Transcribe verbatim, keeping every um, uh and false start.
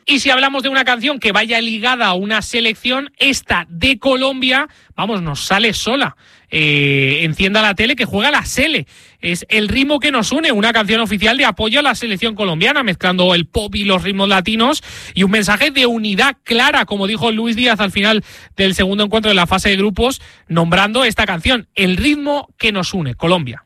Y si hablamos de una canción que vaya ligada a una selección, esta de Colombia, vamos, nos sale sola. Eh, encienda la tele que juega la Sele. Es El ritmo que nos une, una canción oficial de apoyo a la selección colombiana, mezclando el pop y los ritmos latinos y un mensaje de unidad clara, como dijo Luis Díaz al final del segundo encuentro de la fase de grupos, nombrando esta canción, El ritmo que nos une, Colombia.